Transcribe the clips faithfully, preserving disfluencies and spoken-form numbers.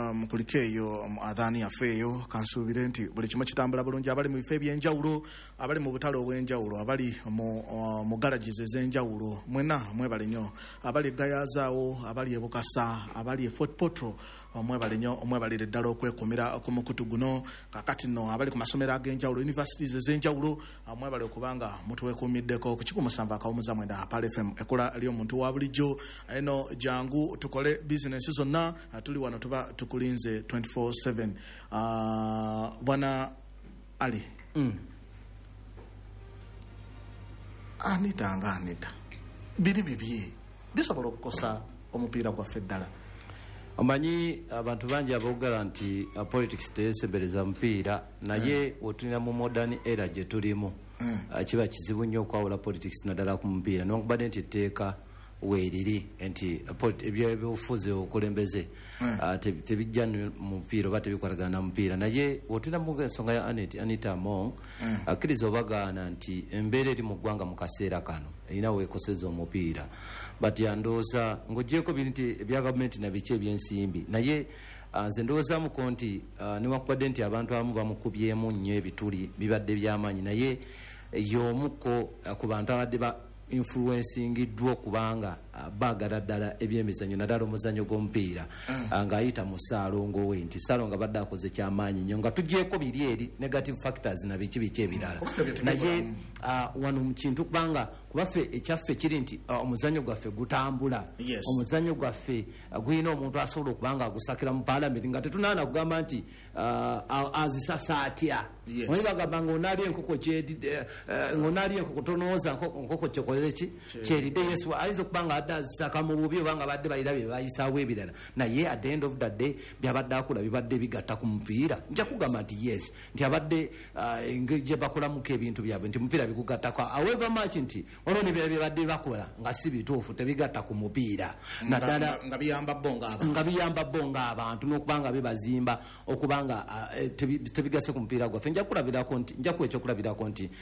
um, kulikeyo um, adhani afeyo kansubire nti buli kimu kitambula bulungi abali mu bifo ebyenjawulo abali mu butale obwenjawulo abali mu uh, mu garages ez'enjawulo mwena mwebale nnyo abali gayazaawo abali ebukasa abali e Fort Potro mwebale nnyo omwebalire ddala okwekumira ku mukutu guno kakati nno abali ku masomero ag'enjawulo universities ez'enjawulo mwebale okubanga mutuwekuumiddeko ku kikumi musanvu akawumuza mwenda Pal F M ekola ly'omuntu wa bulijjo eno jangu tukole business zonna tuli wano tuba tukulinze twenty-four seven. uh, bwana Ali mm. Anita nga Anita biri bibye bisobola okukosa omupiira gwaffe ddala. Omanyi abantu bangi aboogera nti uh, politics teyesembereza mupiira naye mm. wetulina mu modern era gye tulimu mm. uh, kiba kizibu nnyo okwawula politics naddala ku mupiira newankubadde nti etteeka weeriri nti ebyobufuzi okulembeze mm. uh, tebijja mu mupiira oba tebikwatagana na mupiira naye wetulina mu ensonga ya Anita Among mm. akkiriza obagaana nti embeera eri mu ggwanga mu kaseera kano erina weekoseza omupiira but yandooza ng'oggyeko bintu ebya gavumenti na biki ebyensimbi naye uh, nze ndowoozamuko nti uh, newankubadde nti abantu abamu bamukubyemu nnyo ebituli bibadde by'amaanyi naye y'omuko uh, ku bantu abadde ba influencingiddwa okubanga uh, baagala ddala ebyemizannyo naddala omuzannyo gw'omupiira mm. uh, ng'ayita mu Ssaalongo we nti Ssaalongo abadde akoze kyamaanyi nnyo nga tugyeko biri eri negative factors na biki biki ebirala mm. naye uh, wano mu kintu kubanga kubaffe ekyaffe kiri nti uh, omuzannyo gwaffe gutambula yes. omuzannyo gwaffe uh, gulina omuntu asobola okubanga agusakira mu paalamenti nga tetunaana kugamba nti uh, azisasa atya yes. omanyi bagamba ng'onaali enkoko kyedidde uh, ng'onaali enkoko tonooza nkoko kyekoleze ki kyeridde yesu ayinza okubanga adde azisaka mu bubi obanga badde bayirabye bayisaawo ebirala naye at the end of the day byabadde akola bibadde bigatta ku mupiira nja kugamba nti yes nti abadde uh, engeri gye bakolamuko ebintu byabwe nti mupiira bikugattako however much nti waliwo ne byabadde bakola nga si bituufu tebigatta ku mupiira naddala nga biyamba bo nga biyamba bo ng'abantu n'okubanga bebazimba okubanga uh, tebigase ku mupiira gwaffe nja kulabirako nti nja kuwa ekyokulabirako nti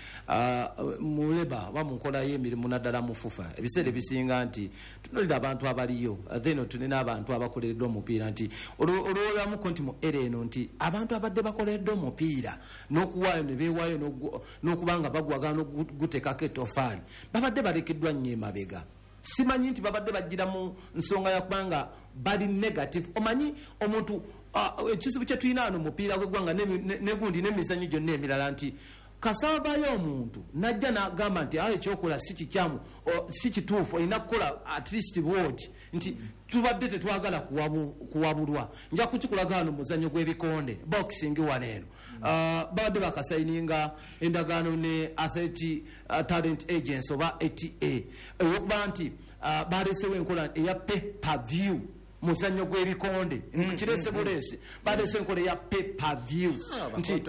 uh, mu leba oba mu nkola y'emirimu naddala mu fufa ebiseera ebisinga nti tunulira abantu abaliyo uh, then tulina abantu abakoleddwa omupiira nti olwolamuko nti mu era eno nti abantu abadde bakoleddwa omupiira n'okuwaayo ne beewaayo n'okubanga bagwagala n'oguteekako ettofaali babadde balekeddwa nnyo emabega simanyi nti babadde bajjira mu nsonga yakubanga bali negative omanyi omuntu ekizibu kye tulina wano mupiira gw'eggwanga negundi n'emizannyo gyonna emirala nti kasavayo omuntu najja n'agamba nti awo ekyokola si kikyamu si kituufu olina kukola at least word nti tubadde tetwagala kuwabulwa nja kukikulaga wano muzannyo gw'ebikonde boxing waneeno babadde bakasayininga endagaano ne Athletic Talent Agency oba A T A eyokuba nti balesewo enkola eya pay per view muzannyo gw'ebikonde kirese bulesi balese enkola ya pay per view nti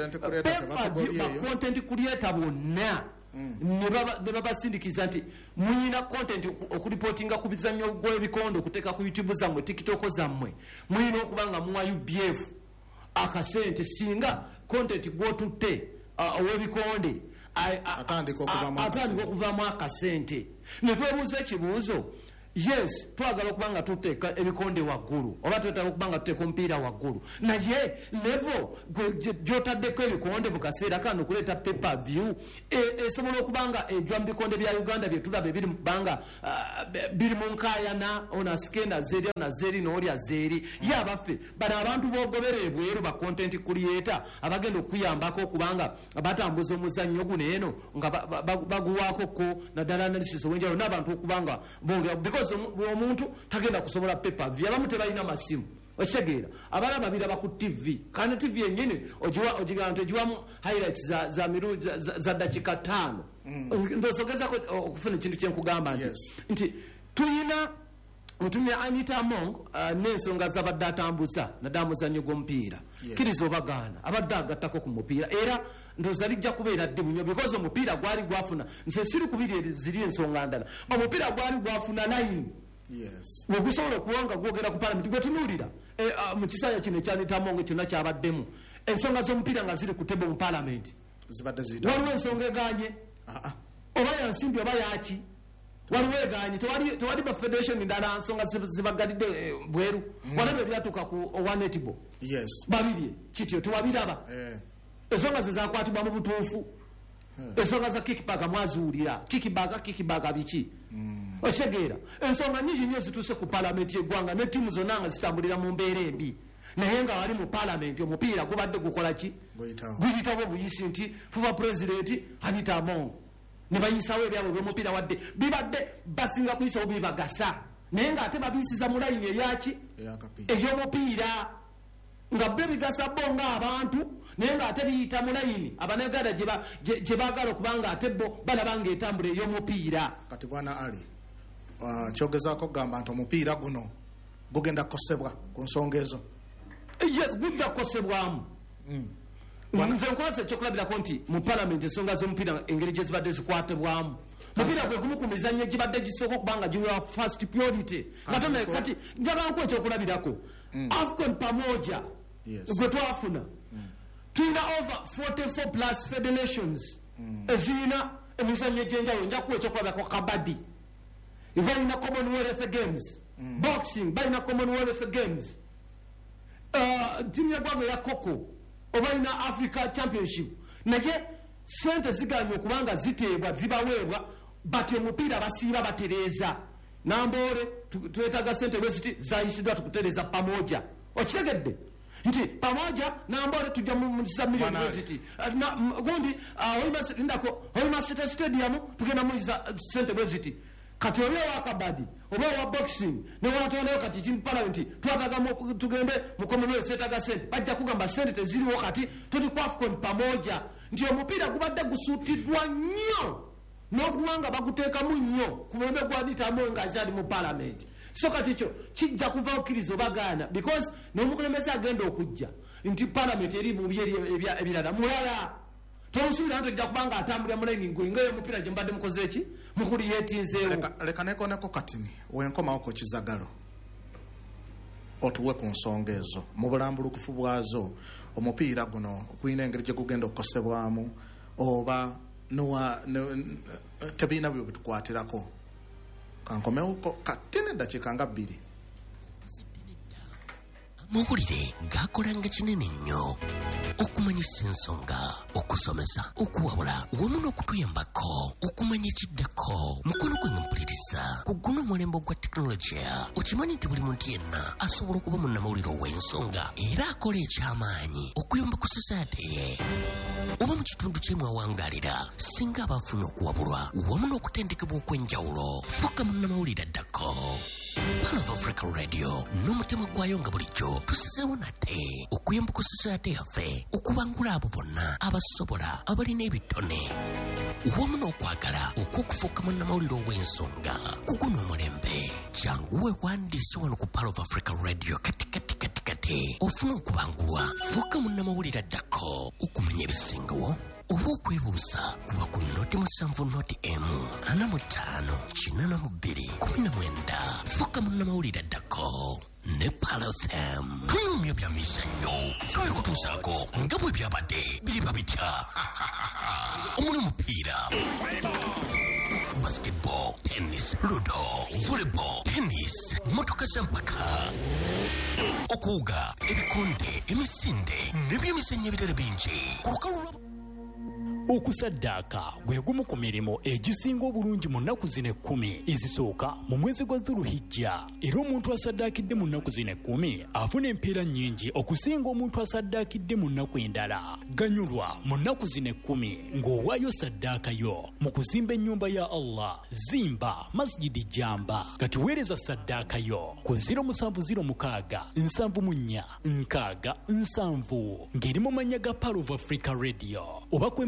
content creator bonna ne babasindikiza nti muyina content okuripotinga ku bizannyo gw'ebikonde okuteeka ku YouTube zammwe TikTok zammwe muyina okubanga muwa U B F akasente singa content gwotutte ow'ebikonde atandika okuvaamu akasente ne twebuuza ekibuuzo yes twagala okubanga tuteeka ebikonde waggulu oba twetaaga okubanga tuteeka omupiira waggulu naye level gyotaddeko ebikonde mu kaseera kano okuleeta paper view esobola okubanga ejwa mu bikonde bya Uganda bye tulaba ebiri mu bbanga biri mu nkaayana ono asikenda zeeri ono azeeri n'oli azeeri ye abaffe bano abantu boogobera ebweru ba content creator abagenda okuyambako okubanga batambuza omuzannyo guno eno nga baguwaako ko naddala analysis ow'enjawulo n'abantu okubanga bongera because omuntu tagenda kusobola paper view abamu tebalina masimu okitegera abalaba biraba ku T V kandi T V yennyini ogigamba nti ogiwamu highlights za, za, miru, za, za, za dakika ttaano mm. ndosogezako okufuna ekintu kyenkugamba nti yes. nti tuyina otumya Anita Among uh, n'ensonga zabadde atambuza naddala muzannyo gw'omupiira yes. kiriza obagaana abadde agattako ku mupiira era ndooza lijja kubeera ddibu nnyo because omupiira gwali gwafuna nze siri kubiri ziri ensonga ndala omupiira gwali gwafuna line yes. wegusobola okuwanga gwogera ku palamenti gwetunuulira e, uh, mu kiseera kino ekya Anita Among kyonna kyabaddemu ensonga z'omupiira nga ziri ku tebo mu palamenti waliwo ensonga eganye uh -uh. oba yansimbi oba yaki waliweganye tewali tewali ba federation ndala nsonga zibagalidde bweru walabe byatuka ku owanetable yes babiri kityo tewabiraba eh ensonga zezakwatibwa mu butuufu ensonga za kickback mwazuulira kickback kickback biki osegeera ensonga nyingi nnyo zituuse ku palamenti y'eggwanga ne ttiimu zonna nga zitambulira mu mbeera embi naye nga wali mu palamenti omupiira gubadde gukola ki guyitawo buyisi nti fuva pulezidenti Anita Among ne bayisawo ebyabwe by'omupiira wadde bibadde basinga kuyisawo bibagasa naye ng'ate babiyisiza mu layini eyaki ey'omupiira nga bbe bigasa bo ng'abantu naye ng'ate biyita mu layini abanaganda gye baagala okubanga ate bo balaba ng'etambula ey'omupiira. Kati bwana Ali kyogezaako kugamba nti omupiira guno gugenda kukosebwa ku nsonga ezo. Yes, gujja kukosebwamu. Nze nkolesa ekyokulabirako nti mu palamenti ensonga z'omupiira engeri gye zibadde zikwatibwamu mupiira gwe gumu ku mizannyo gibadde gisooka okubanga giwa first priority ngatone kati njagala nkuwa ekyokulabirako AFCON pamoja gwe twafuna tulina over forty-four plus federations ezirina emizannyo gy'enjawulo nja kuwa ekyokulabirako kabadi balina commonwealth games boxing balina commonwealth games timu yaggwanga eya koko obalina Africa Championship naye sente ziganye okubanga ziteebwa zibaweebwa bati omupiira basiiba batereeza namboole twetaaga sente bwe ziti zayisiddwa tukutereeza pamoja okitegedde nti pamoja namboole tujja mu milioni bwe ziti gundi Hoima City Stadium tugenda muyiza sente bwe ziti kati oba wakabadi oba wa boxing ne watolayo kati timu parliament twataga tugende mu commonwealth setaga sente bajja kugamba sente teziriwo kati tuli ku AFCON pamoja nti omupiira gubadde gusuutiddwa nnyo n'okuwanga baguteekamu nnyo ku mulembe gwa Anita Among nga akyali mu parliament so kati kyo kijja kuva okkiriza obagaana because n'omukulembeze agenda okujja nti parliament eri mu byeri ebirala mulala tomusubira nti ojja kubanga atambulira mu layini ngaeyo omupiira gye mbadde mukoze eki mukuli yeetinzeewo. Leka nekoneko katini wenkomawoko kizagalo otuwe ku nsonga ezo mu bulambulukufu bwazo omupiira guno kulina engeri gye gugenda okukosebwamu oba tebiina byo bitukwatirako kankomewoko katini eddakiika nga bbiri. Muhulire gakolanga kinene nnyo okumanyisa ensonga okusomesa okuwabula wamu n'okutuyambako okumanya ekiddako mukono gwe nga mpuliriza ku guno omulembe gwa tekinologiya okimanyi nti buli muntu yenna asobola okuba munnamawulire ow'ensonga era akola ekyamaanyi okuyamba ku society ye oba mu kitundu kye mwawangaalira singa abaafuna okuwabulwa wamu n'okutendekebwa okw'enjawulo fuuka munnamawulire addako. Palav Africa Radio n'omutima gwayo nga bulijjo tusizeewo nate okuyamba ku society yaffe okubangula abo bonna abasobola abalina ebitone wamu n'okwagala okw'okufuuka munnamawulire ow'ensonga ku guno omulembe kyanguwe wandiise wano ku Palav Africa Radio kati kati kati kati ofuna okubangulwa fuuka munnamawulire addako okumanya ebisingawo oba okwebuuza kuba ku noti musanvu noti emu ana mu ttaano kinana mu bbiri kumi na mwenda fuuka munnamawulire addako ne Palav F M tunyumya bya mizannyo twekutuusaako nga bwe byabadde biriba bitya omuli mupiira basketball tennis ludo volleyball tennis motoka z'empaka okuwuga ebikonde emisinde n'ebyemizannyo ebirala bingi ku lukalu lwa okusaddaaka gwe gumu ku mirimu egisinga obulungi mu nnaku zino ekkumi ezisooka mu mwezi gwa Dhuluhijja era omuntu asaddaakidde mu nnaku zino ekkumi afuna empeera nnyingi okusinga omuntu asaddaakidde mu nnaku endala. Ganyulwa mu nnaku zino ekkumi ng'owaayo saddaakayo mu kuzimba ennyumba ya Allah zimba masjidi Jamba kati weereza saddaakayo ku ziro musanvu ziro mukaaga nsanvu mu nnya nkaaga nsanvu ng'eri mu mannya ga Palav Africa Radio oba